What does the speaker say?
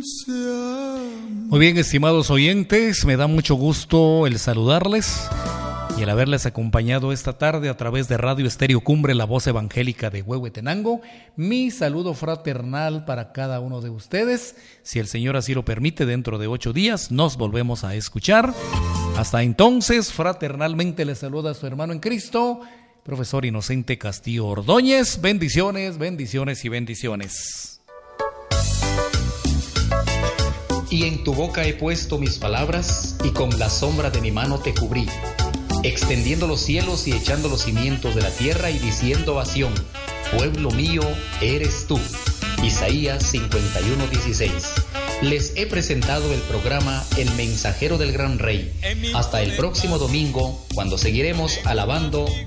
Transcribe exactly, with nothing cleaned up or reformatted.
Muy bien, estimados oyentes, me da mucho gusto el saludarles y el haberles acompañado esta tarde a través de Radio Estéreo Cumbre, la voz evangélica de Huehuetenango. Mi saludo fraternal para cada uno de ustedes. Si el Señor así lo permite, dentro de ocho días nos volvemos a escuchar. Hasta entonces, fraternalmente les saluda su hermano en Cristo, profesor Inocente Castillo Ordóñez. Bendiciones, bendiciones y bendiciones. Y en tu boca he puesto mis palabras, y con la sombra de mi mano te cubrí, extendiendo los cielos y echando los cimientos de la tierra, y diciendo a Sión: pueblo mío eres tú. Isaías cincuenta y uno, dieciséis. Les he presentado el programa El Mensajero del Gran Rey. Hasta el próximo domingo, cuando seguiremos alabando